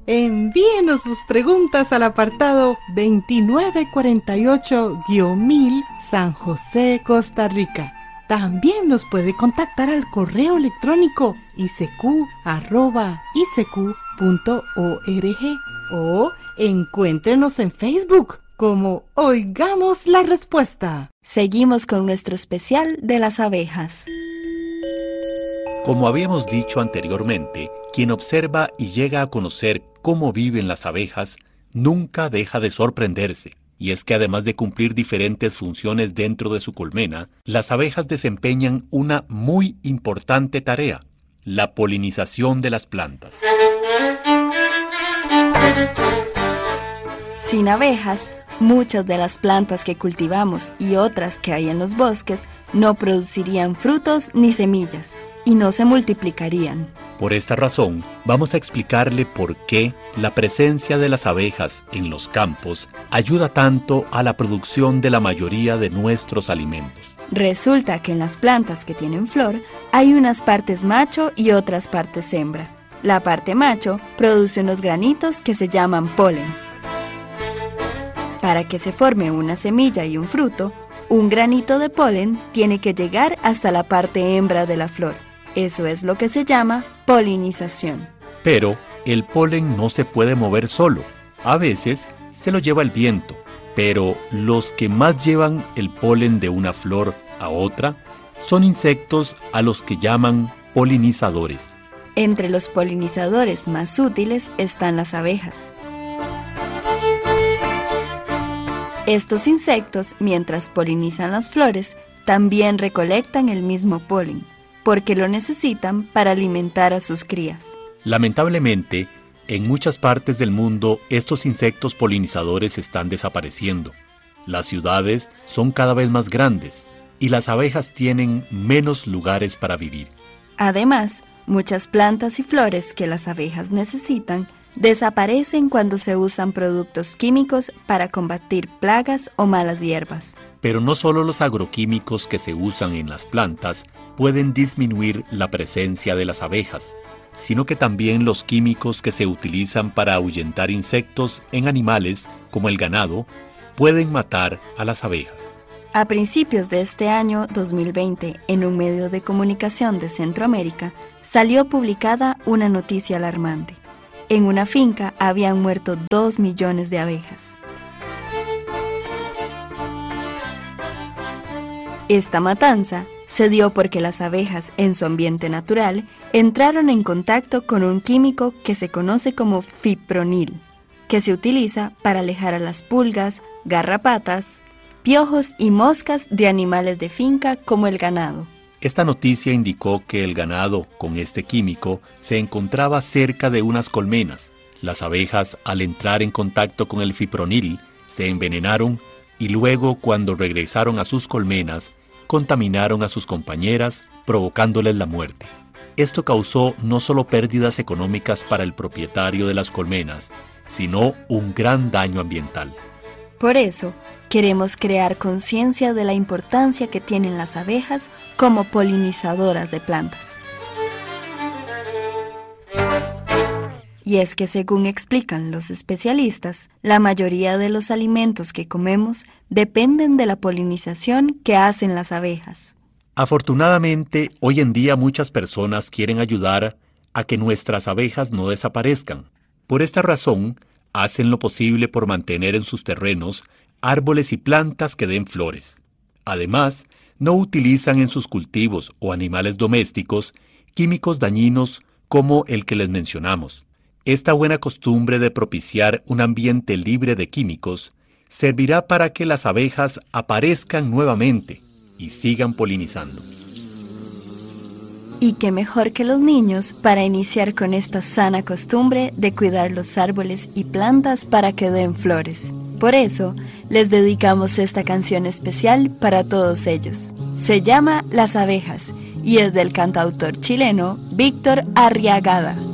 Envíenos sus preguntas al apartado 2948-1000 San José, Costa Rica. También nos puede contactar al correo electrónico icq@icq.org o encuéntrenos en Facebook como Oigamos la Respuesta. Seguimos con nuestro especial de las abejas. Como habíamos dicho anteriormente, quien observa y llega a conocer cómo viven las abejas nunca deja de sorprenderse. Y es que además de cumplir diferentes funciones dentro de su colmena, las abejas desempeñan una muy importante tarea: la polinización de las plantas. Sin abejas, muchas de las plantas que cultivamos y otras que hay en los bosques no producirían frutos ni semillas y no se multiplicarían. Por esta razón, vamos a explicarle por qué la presencia de las abejas en los campos ayuda tanto a la producción de la mayoría de nuestros alimentos. Resulta que en las plantas que tienen flor hay unas partes macho y otras partes hembra. La parte macho produce unos granitos que se llaman polen. Para que se forme una semilla y un fruto, un granito de polen tiene que llegar hasta la parte hembra de la flor. Eso es lo que se llama polinización. Pero el polen no se puede mover solo. A veces se lo lleva el viento, pero los que más llevan el polen de una flor a otra son insectos a los que llaman polinizadores. Entre los polinizadores más útiles están las abejas. Estos insectos, mientras polinizan las flores, también recolectan el mismo polen, porque lo necesitan para alimentar a sus crías. Lamentablemente, en muchas partes del mundo estos insectos polinizadores están desapareciendo. Las ciudades son cada vez más grandes y las abejas tienen menos lugares para vivir. Además, muchas plantas y flores que las abejas necesitan desaparecen cuando se usan productos químicos para combatir plagas o malas hierbas. Pero no solo los agroquímicos que se usan en las plantas pueden disminuir la presencia de las abejas, sino que también los químicos que se utilizan para ahuyentar insectos en animales, como el ganado, pueden matar a las abejas. A principios de este año 2020, en un medio de comunicación de Centroamérica, salió publicada una noticia alarmante. En una finca habían muerto 2 millones de abejas. Esta matanza se dio porque las abejas, en su ambiente natural, entraron en contacto con un químico que se conoce como fipronil, que se utiliza para alejar a las pulgas, garrapatas, piojos y moscas de animales de finca como el ganado. Esta noticia indicó que el ganado con este químico se encontraba cerca de unas colmenas. Las abejas, al entrar en contacto con el fipronil, se envenenaron y luego, cuando regresaron a sus colmenas, contaminaron a sus compañeras, provocándoles la muerte. Esto causó no solo pérdidas económicas para el propietario de las colmenas, sino un gran daño ambiental. Por eso, queremos crear conciencia de la importancia que tienen las abejas como polinizadoras de plantas. Y es que, según explican los especialistas, la mayoría de los alimentos que comemos dependen de la polinización que hacen las abejas. Afortunadamente, hoy en día muchas personas quieren ayudar a que nuestras abejas no desaparezcan. Por esta razón, hacen lo posible por mantener en sus terrenos árboles y plantas que den flores. Además, no utilizan en sus cultivos o animales domésticos químicos dañinos como el que les mencionamos. Esta buena costumbre de propiciar un ambiente libre de químicos servirá para que las abejas aparezcan nuevamente y sigan polinizando. Y qué mejor que los niños para iniciar con esta sana costumbre de cuidar los árboles y plantas para que den flores. Por eso, les dedicamos esta canción especial para todos ellos. Se llama Las Abejas y es del cantautor chileno Víctor Arriagada.